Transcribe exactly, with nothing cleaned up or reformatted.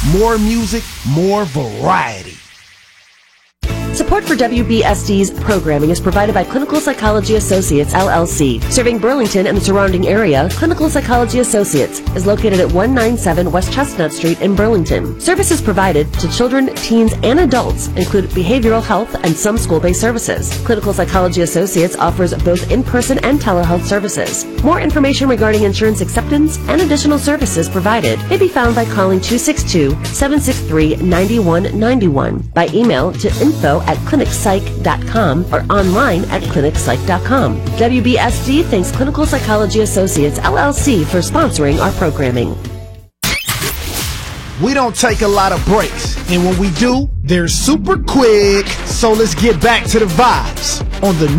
More music, more variety. Support for W B S D's programming is provided by Clinical Psychology Associates, L L C. Serving Burlington and the surrounding area, Clinical Psychology Associates is located at one ninety-seven West Chestnut Street in Burlington. Services provided to children, teens, and adults include behavioral health and some school-based services. Clinical Psychology Associates offers both in-person and telehealth services. More information regarding insurance acceptance and additional services provided may be found by calling two six two, seven six three, nine one nine one, by email to info at clinic psych dot com or online at clinic psych dot com. W B S D thanks Clinical Psychology Associates, L L C for sponsoring our programming. We don't take a lot of breaks, and when we do, they're super quick. So let's get back to the vibes on the